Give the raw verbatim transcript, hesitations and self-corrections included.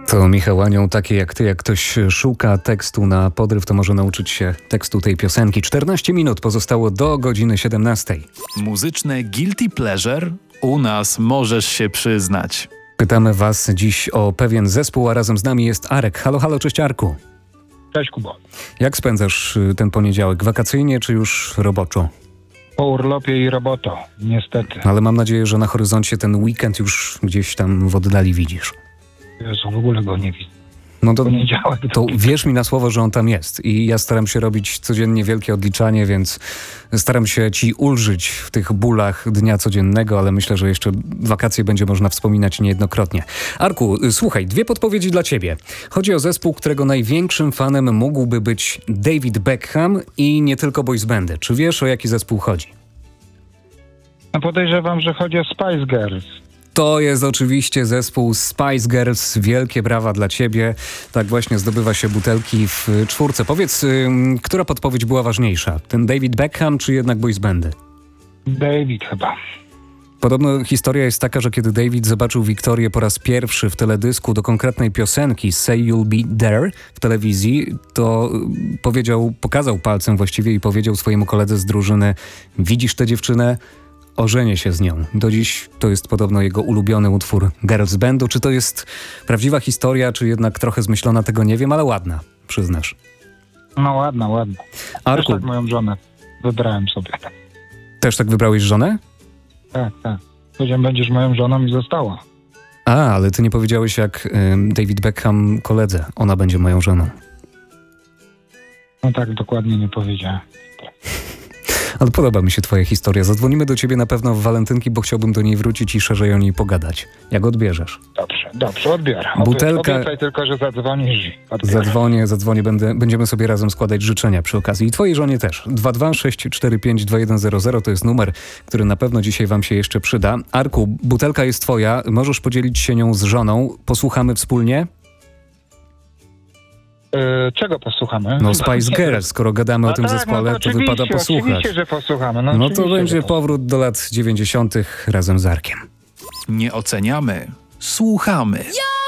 To Michał Anioł, takie jak ty, jak ktoś szuka tekstu na podryw, to może nauczyć się tekstu tej piosenki. czternaście minut pozostało do godziny siedemnastej. Muzyczne guilty pleasure u nas możesz się przyznać. Pytamy was dziś o pewien zespół, a razem z nami jest Arek. Halo, halo, cześć Arku. Cześć Kubo. Jak spędzasz ten poniedziałek? Wakacyjnie czy już roboczo? Po urlopie i roboto, niestety. Ale mam nadzieję, że na horyzoncie ten weekend już gdzieś tam w oddali widzisz. Jezu, w ogóle go nie widzę. No to, Poniedziałek. to wierz mi na słowo, że on tam jest. I ja staram się robić codziennie wielkie odliczanie, więc staram się ci ulżyć w tych bólach dnia codziennego, ale myślę, że jeszcze wakacje będzie można wspominać niejednokrotnie. Arku, słuchaj, dwie podpowiedzi dla ciebie. Chodzi o zespół, którego największym fanem mógłby być David Beckham i nie tylko boys bandy. Czy wiesz, o jaki zespół chodzi? No podejrzewam, że chodzi o Spice Girls. To jest oczywiście zespół Spice Girls. Wielkie brawa dla ciebie. Tak właśnie zdobywa się butelki w czwórce. Powiedz, y, która podpowiedź była ważniejsza? Ten David Beckham czy jednak boys bandy? David chyba. Podobno historia jest taka, że kiedy David zobaczył Wiktorię po raz pierwszy w teledysku do konkretnej piosenki Say You'll Be There w telewizji, to powiedział, pokazał palcem właściwie i powiedział swojemu koledze z drużyny: widzisz tę dziewczynę? Ożenię się z nią. Do dziś to jest podobno jego ulubiony utwór Girls Bandu. Czy to jest prawdziwa historia, czy jednak trochę zmyślona, tego nie wiem, ale ładna, przyznasz. No ładna, ładna. Arku, Też tak moją żonę wybrałem sobie. też tak wybrałeś żonę? Tak, tak. Powiedziałem, będziesz moją żoną i została. A, ale ty nie powiedziałeś jak ym, David Beckham koledze. Ona będzie moją żoną. No tak, dokładnie nie powiedziałem. Ale podoba mi się twoja historia. Zadzwonimy do ciebie na pewno w walentynki, bo chciałbym do niej wrócić i szerzej o niej pogadać. Jak odbierzesz? Dobrze, dobrze, odbiorę. Butelka- Obiecaj tylko, że zadzwonisz i odbiorę. Zadzwonię, zadzwonię, będę, będziemy sobie razem składać życzenia przy okazji. I twojej żonie też. dwa dwa sześć cztery pięć dwa jeden zero zero to jest numer, który na pewno dzisiaj wam się jeszcze przyda. Arku, butelka jest twoja, możesz podzielić się nią z żoną. Posłuchamy wspólnie? Yy, czego posłuchamy? No Spice Girls, skoro gadamy o No tym tak, zespole, no to wypada posłuchać. Oczywiście, że posłuchamy. No, No to oczywiście, będzie że powrót do lat dziewięćdziesiątych razem z Arkiem. Nie oceniamy, słuchamy.